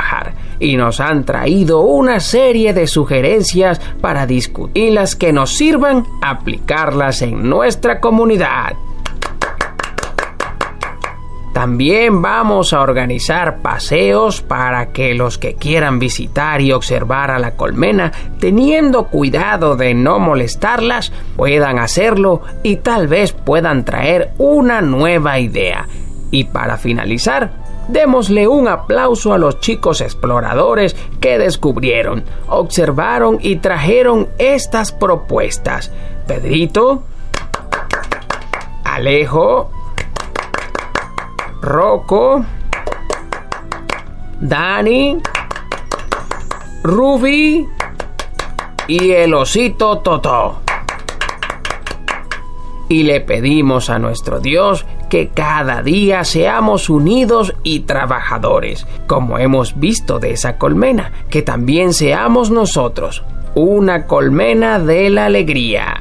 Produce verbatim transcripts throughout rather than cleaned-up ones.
trabajar y nos han traído una serie de sugerencias para discutirlas que nos sirvan aplicarlas en nuestra comunidad. También vamos a organizar paseos para que los que quieran visitar y observar a la colmena, teniendo cuidado de no molestarlas, puedan hacerlo y tal vez puedan traer una nueva idea. Y para finalizar, démosle un aplauso a los chicos exploradores que descubrieron, observaron y trajeron estas propuestas. Pedrito, Alejo, Rocco, Dani, Ruby y el osito Totó. Y le pedimos a nuestro Dios que cada día seamos unidos y trabajadores, como hemos visto de esa colmena, que también seamos nosotros una colmena de la alegría.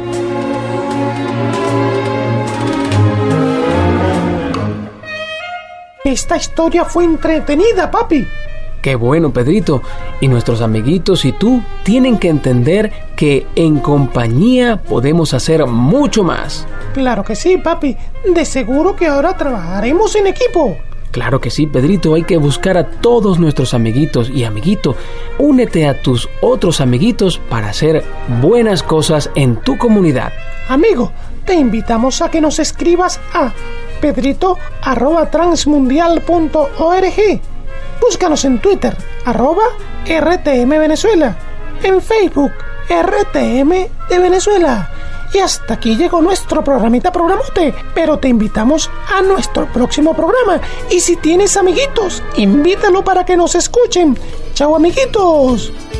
Esta historia fue entretenida, papi. Qué bueno, Pedrito. Y nuestros amiguitos y tú tienen que entender que en compañía podemos hacer mucho más. Claro que sí, papi. De seguro que ahora trabajaremos en equipo. Claro que sí, Pedrito. Hay que buscar a todos nuestros amiguitos. Y amiguito, únete a tus otros amiguitos para hacer buenas cosas en tu comunidad. Amigo, te invitamos a que nos escribas a pedrito arroba transmundial punto org. Búscanos en Twitter, arroba R T M Venezuela, en Facebook, R T M de Venezuela. Y hasta aquí llegó nuestro programita Programote, pero te invitamos a nuestro próximo programa. Y si tienes amiguitos, invítalo para que nos escuchen. ¡Chao, amiguitos!